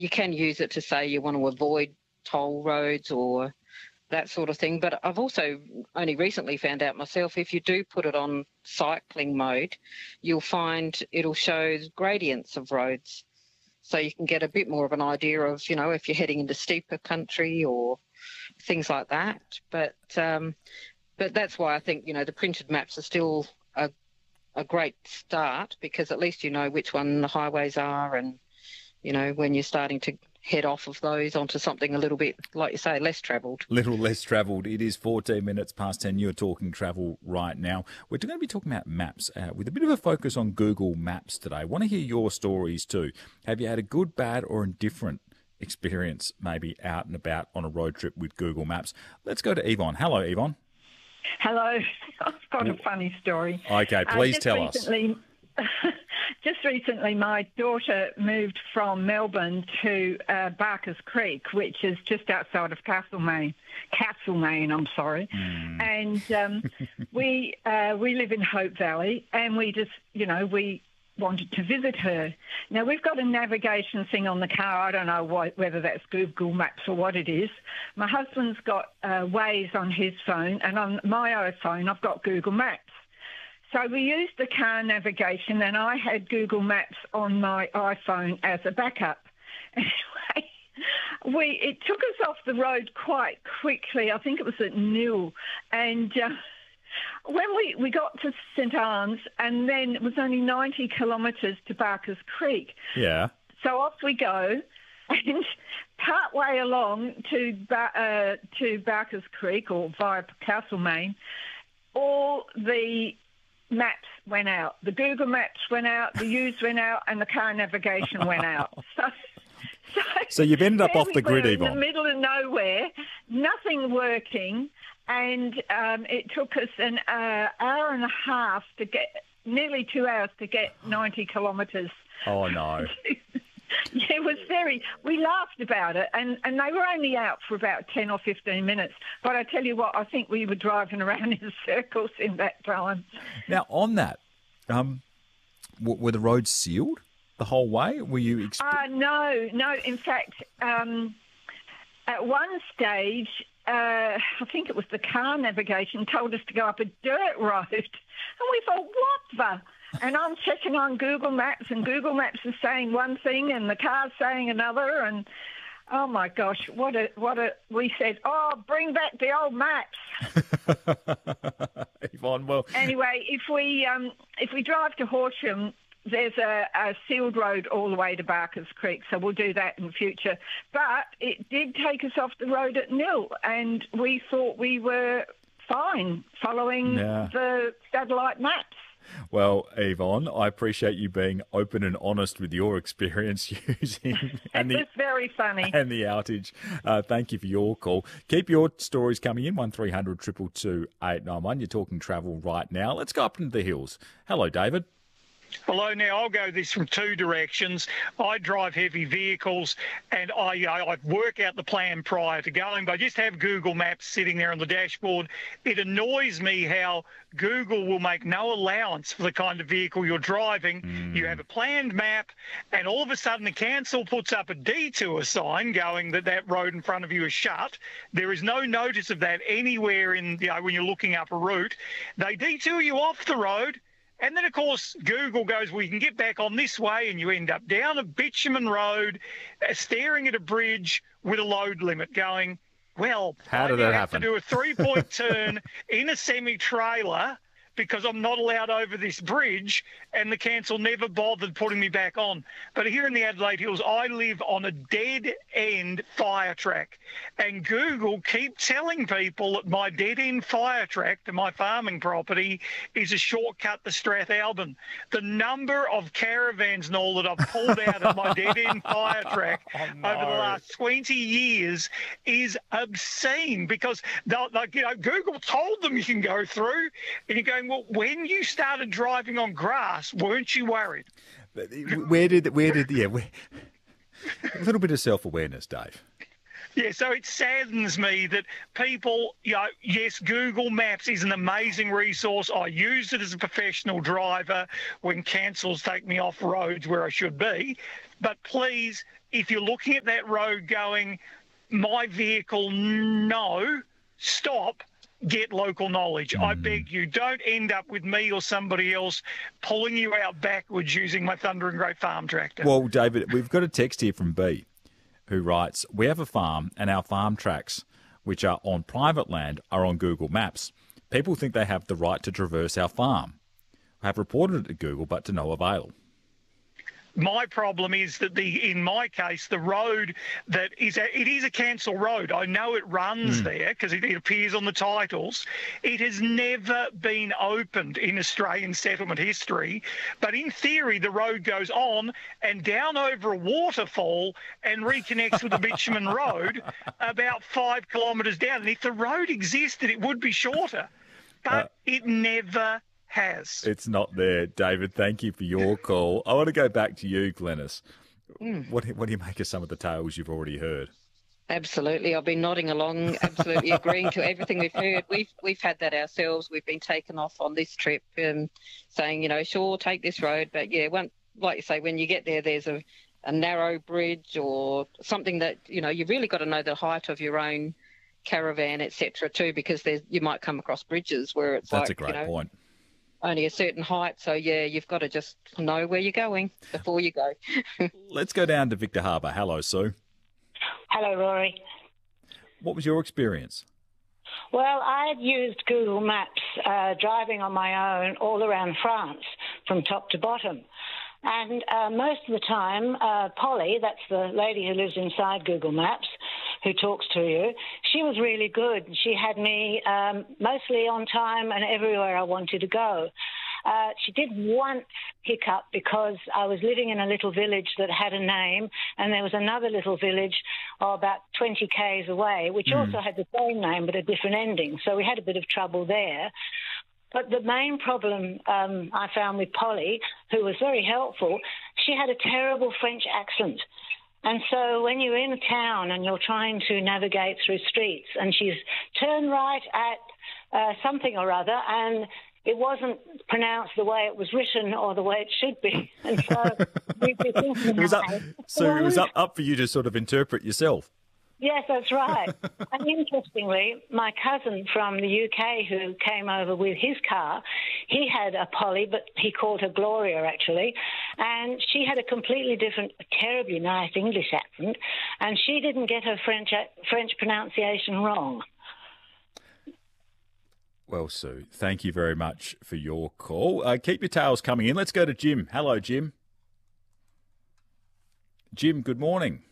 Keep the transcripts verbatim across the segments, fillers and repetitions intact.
you can use it to say you want to avoid toll roads or that sort of thing. But I've also only recently found out myself, if you do put it on cycling mode, you'll find it'll show gradients of roads. So you can get a bit more of an idea of, you know, if you're heading into steeper country or things like that. But um, but that's why I think, you know, the printed maps are still a, a great start, because at least you know which one the highways are and, you know, when you're starting to head off of those onto something a little bit, like you say, less travelled. Little less travelled. It is fourteen minutes past ten. You're talking travel right now. We're going to be talking about maps uh, with a bit of a focus on Google Maps today. I want to hear your stories too. Have you had a good, bad or indifferent experience maybe out and about on a road trip with Google Maps? Let's go to Yvonne. Hello, Yvonne. Hello. I've got a funny story. Okay, please uh, tell recently, us. Just recently, my daughter moved from Melbourne to uh, Barker's Creek, which is just outside of Castlemaine. Castlemaine, I'm sorry. Mm. And um, we uh, we live in Hope Valley, and we just, you know, we wanted to visit her. Now, we've got a navigation thing on the car. I don't know what, whether that's Google Maps or what it is. My husband's got uh, Waze on his phone, and on my iPhone, I've got Google Maps. So we used the car navigation, and I had Google Maps on my iPhone as a backup. Anyway, we it took us off the road quite quickly. I think it was at Newell. And uh, when we, we got to St Arns, and then it was only ninety kilometres to Barker's Creek. Yeah. So off we go, and part way along to, uh, to Barker's Creek, or via Castlemaine, all the maps went out. The Google Maps went out, the U's went out, and the car navigation went out. So, so, so you've ended up off the grid, Yvonne. In the middle of nowhere, nothing working, and um, it took us an uh, hour and a half to get, nearly two hours to get ninety kilometres. Oh, no. Yeah, it was very, we laughed about it, and, and they were only out for about ten or fifteen minutes. But I tell you what, I think we were driving around in circles in that time. Now, on that, um, w- were the roads sealed the whole way? Were you... Exp- uh, no, no. In fact, um, at one stage, uh, I think it was the car navigation told us to go up a dirt road. And we thought, what the... And I'm checking on Google Maps, and Google Maps is saying one thing and the car's saying another, and oh my gosh, what a what a we said, oh, bring back the old maps. Yvonne, well, anyway, if we um, if we drive to Horsham, there's a, a sealed road all the way to Barker's Creek, so we'll do that in the future. But it did take us off the road at Newell, and we thought we were fine following yeah. the satellite maps. Well, Yvonne, I appreciate you being open and honest with your experience using and it the, was very funny and the outage. Uh, thank you for your call. Keep your stories coming in, one three hundred two two two eight nine one. You're talking travel right now. Let's go up into the hills. Hello, David. Hello. Now, I'll go this from two directions. I drive heavy vehicles, and I, I, I work out the plan prior to going, but I just have Google Maps sitting there on the dashboard. It annoys me how Google will make no allowance for the kind of vehicle you're driving. Mm. You have a planned map, and all of a sudden the council puts up a detour sign going that that road in front of you is shut. There is no notice of that anywhere in, you know, when you're looking up a route. They detour you off the road. And then, of course, Google goes, well, you can get back on this way, and you end up down a bitumen road, uh, staring at a bridge with a load limit going, well, how did I that have happen? to do a three-point turn in a semi-trailer because I'm not allowed over this bridge, and the council never bothered putting me back on. But here in the Adelaide Hills, I live on a dead-end fire track, and Google keep telling people that my dead-end fire track to my farming property is a shortcut to Strathalbyn. The number of caravans and all that I've pulled out of my dead-end fire track oh, no. over the last twenty years is obscene, because they'll, they'll, you know, Google told them you can go through, and you're going, well, when you started driving on grass, weren't you worried? Where did, where did, yeah, where, a little bit of self-awareness, Dave. Yeah, so it saddens me that people, you know, yes, Google Maps is an amazing resource. I use it as a professional driver when councils take me off roads where I should be. But please, if you're looking at that road going, my vehicle, no, stop, get local knowledge. Mm. I beg you, don't end up with me or somebody else pulling you out backwards using my Thunder and Great farm tractor. Well, David, we've got a text here from B who writes, we have a farm and our farm tracks, which are on private land, are on Google Maps. People think they have the right to traverse our farm. I have reported it to Google, but to no avail. My problem is that the, in my case, the road that is a, it is a cancel road. I know it runs mm. there because it, it appears on the titles. It has never been opened in Australian settlement history, but in theory, the road goes on and down over a waterfall and reconnects with the bitumen road about five kilometres down. And if the road existed, it would be shorter, but uh, it never has. It's not there, David. Thank you for your call. I want to go back to you, Glenys. Mm. What, what do you make of some of the tales you've already heard? Absolutely. I've been nodding along, absolutely agreeing to everything we've heard. We've we've had that ourselves. We've been taken off on this trip um, saying, you know, sure, take this road. But, yeah, one, like you say, when you get there, there's a, a narrow bridge or something that, you know, you've really got to know the height of your own caravan, et cetera, too, because there's, you might come across bridges where it's That's like, a great you know, point. Only a certain height, so yeah, you've got to just know where you're going before you go. Let's go down to Victor Harbour. Hello, Sue. Hello, Rory. What was your experience? Well, I had used Google Maps uh, driving on my own all around France from top to bottom. And uh, most of the time, uh, Polly, that's the lady who lives inside Google Maps, who talks to you, she was really good. She had me um, mostly on time and everywhere I wanted to go. Uh, she did once hiccup because I was living in a little village that had a name, and there was another little village oh, about twenty kays away, which mm. also had the same name but a different ending. So we had a bit of trouble there. But the main problem um, I found with Polly, who was very helpful, she had a terrible French accent. And so when you're in a town and you're trying to navigate through streets and she's turn right at uh, something or other, and it wasn't pronounced the way it was written or the way it should be. And so we'd be thinking, it was up, so it was up, up for you to sort of interpret yourself. Yes, that's right. And interestingly, my cousin from the U K who came over with his car, he had a Polly, but he called her Gloria, actually, and she had a completely different, terribly nice English accent, and she didn't get her French French pronunciation wrong. Well, Sue, thank you very much for your call. Uh, keep your tales coming in. Let's go to Jim. Hello, Jim. Jim, good morning.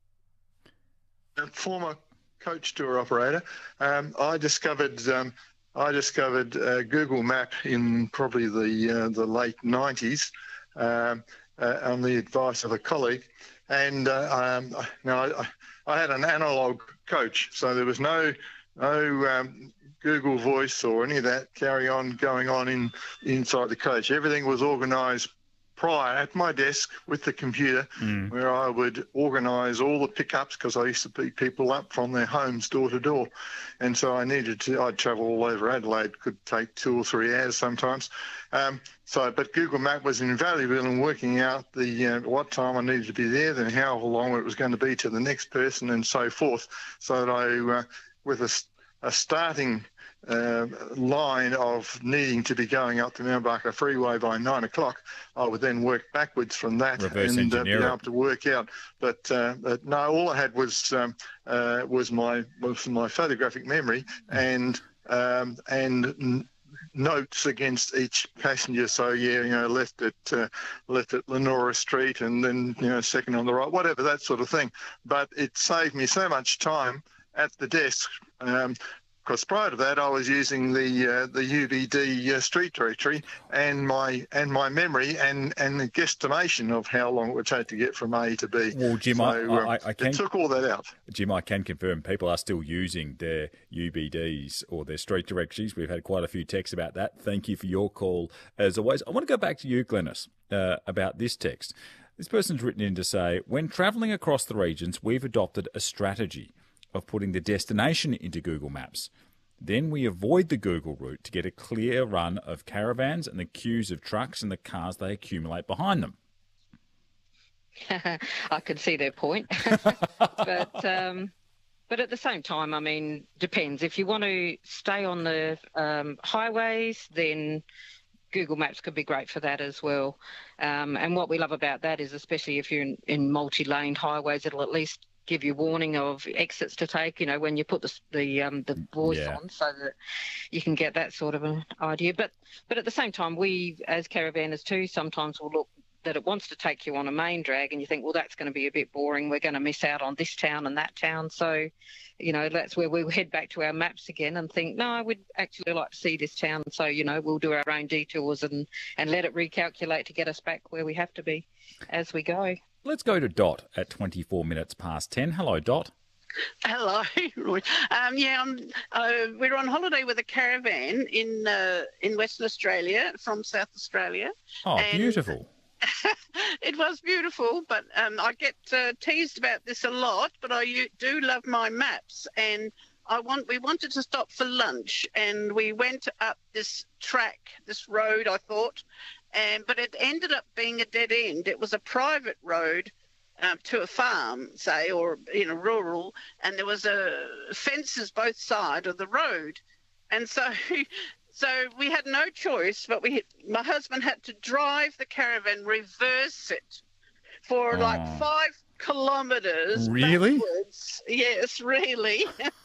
Former coach tour operator. Um, I discovered um, I discovered uh, Google Map in probably the uh, the late nineties um, uh, on the advice of a colleague, and uh, um, now I, I had an analog coach, so there was no no um, Google Voice or any of that carry on going on in inside the coach. Everything was organised prior at my desk with the computer, mm. where I would organise all the pickups because I used to pick people up from their homes door to door, and so I needed to. I'd travel all over Adelaide, could take two or three hours sometimes. Um, so, but Google Map was invaluable in working out the uh, what time I needed to be there, then how long it was going to be to the next person, and so forth. So that I, uh, with a, a starting Uh, line of needing to be going up the Mount Barker Freeway by nine o'clock, I would then work backwards from that Reverse and uh, be engineer able to work out. But, uh, but no, all I had was um, uh, was my was my photographic memory and um, and n- notes against each passenger. So yeah, you know, left at uh, left at Lenora Street and then you know second on the right, whatever, that sort of thing. But it saved me so much time at the desk. Um, Because prior to that, I was using the uh, the U B D uh, street directory and my and my memory and, and the guesstimation of how long it would take to get from A to B. Well, Jim, so, I, I, uh, I can, it took all that out. Jim, I can confirm people are still using their U B Ds or their street directories. We've had quite a few texts about that. Thank you for your call, as always. I want to go back to you, Glenys, uh, about this text. This person's written in to say, when travelling across the regions, we've adopted a strategy of putting the destination into Google Maps. Then we avoid the Google route to get a clear run of caravans and the queues of trucks and the cars they accumulate behind them. I can see their point. but um, but at the same time, I mean, depends. If you want to stay on the um, highways, then Google Maps could be great for that as well. Um, and what we love about that is, especially if you're in, in multi-laned highways, it'll at least give you warning of exits to take, you know, when you put the the, um, the voice yeah. on, so that you can get that sort of an idea. But but at the same time, we as caravanners too sometimes will look that it wants to take you on a main drag, and you think, well, that's going to be a bit boring. We're going to miss out on this town and that town. So, you know, that's where we'll head back to our maps again and think, no, I would actually like to see this town. So, you know, we'll do our own detours and, and let it recalculate to get us back where we have to be as we go. Let's go to Dot at twenty-four minutes past ten. Hello, Dot. Hello, Roy. Um, yeah, I'm, uh, we're on holiday with a caravan in uh, in Western Australia from South Australia. Oh, and beautiful. It was beautiful, but um, I get uh, teased about this a lot, but I u- do love my maps, and I want we wanted to stop for lunch, and we went up this track, this road, I thought, and but it ended up being a dead end. It was a private road um, to a farm, say, or in a rural, and there was a fences both sides of the road, and so. So we had no choice, but we my husband had to drive the caravan, reverse it for oh. like five kilometres. Really? Backwards. Yes, really.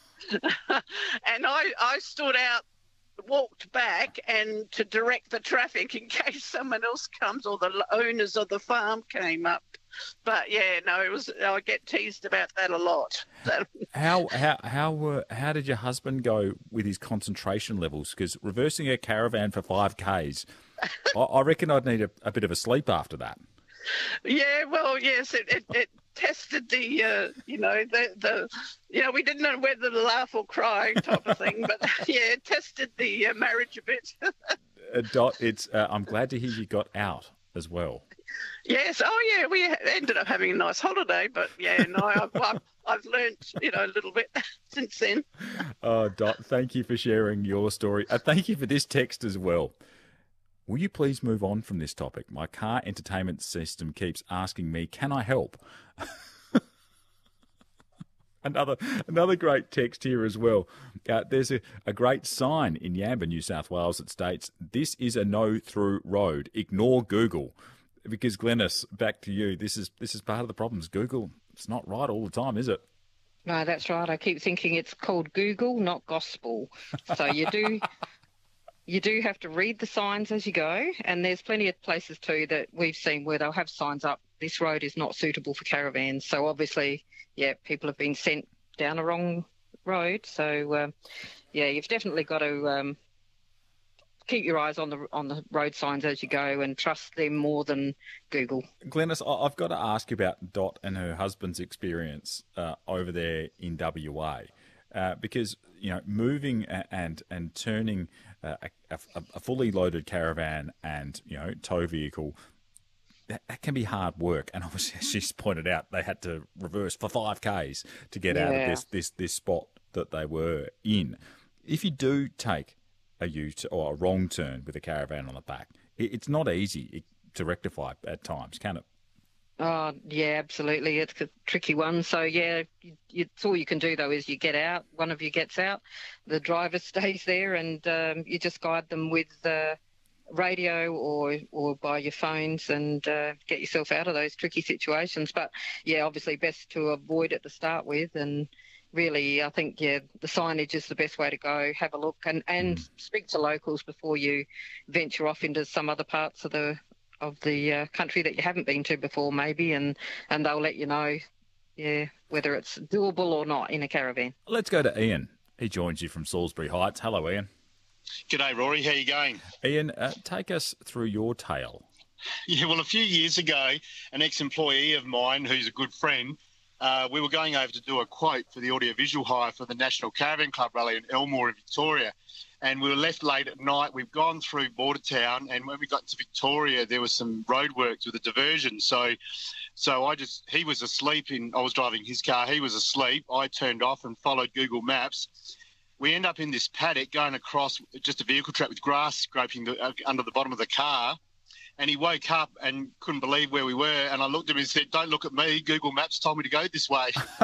And I, I stood out, walked back, and to direct the traffic in case someone else comes or the owners of the farm came up. But yeah, no, it was. I get teased about that a lot. how how how were how did your husband go with his concentration levels? Because reversing a caravan for five k's, I, I reckon I'd need a, a bit of a sleep after that. Yeah, well, yes, it, it, it tested the, uh, you know, the the, you know, we didn't know whether to laugh or cry type of thing, but yeah, it tested the uh, marriage a bit. uh, Dot, it's. Uh, I'm glad to hear you got out as well. Yes. Oh, yeah. We ended up having a nice holiday, but yeah, no, I've, I've, I've learned, you know, a little bit since then. Oh, Dot, thank you for sharing your story. Uh, thank you for this text as well. Will you please move on from this topic? My car entertainment system keeps asking me, can I help? Another another great text here as well. Uh, there's a, a great sign in Yamba, New South Wales that states, this is a no-through road. Ignore Google. Because Glenys, back to you. This is this is part of the problems. Google, it's not right all the time, is it? No, that's right. I keep thinking it's called Google, not gospel. So you do you do have to read the signs as you go, and there's plenty of places too that we've seen where they'll have signs up, this road is not suitable for caravans. So obviously, yeah, people have been sent down a wrong road. So uh, yeah, you've definitely got to um, keep your eyes on the on the road signs as you go and trust them more than Google. Glenys, I've got to ask you about Dot and her husband's experience uh, over there in W A, uh, because you know moving and and turning uh, a, a, a fully loaded caravan and you know tow vehicle, that, that can be hard work. And obviously, as she's pointed out, they had to reverse for five k's to get yeah. out of this this this spot that they were in. If you do take a U or a wrong turn with a caravan on the back, it's not easy to rectify at times, can it? Oh, yeah, absolutely. It's a tricky one. So, yeah, you, it's all you can do, though, is you get out. One of you gets out. The driver stays there, and um, you just guide them with uh, radio or or by your phones and uh, get yourself out of those tricky situations. But, yeah, obviously best to avoid it to start with. And really, I think, yeah, the signage is the best way to go. Have a look and, and mm. speak to locals before you venture off into some other parts of the of the uh, country that you haven't been to before, maybe, and, and they'll let you know, yeah, whether it's doable or not in a caravan. Let's go to Ian. He joins you from Salisbury Heights. Hello, Ian. G'day, Rory. How you going? Ian, uh, take us through your tale. Yeah, well, a few years ago, an ex-employee of mine who's a good friend, uh, we were going over to do a quote for the audiovisual hire for the National Caravan Club Rally in Elmore in Victoria. And we were left late at night. We've gone through Bordertown, and when we got to Victoria, there was some roadworks with a diversion. So, so I just he was asleep. In I was driving his car. He was asleep. I turned off and followed Google Maps. We end up in this paddock going across just a vehicle track with grass scraping the, uh, under the bottom of the car. And he woke up and couldn't believe where we were. And I looked at him and said, "Don't look at me. Google Maps told me to go this way."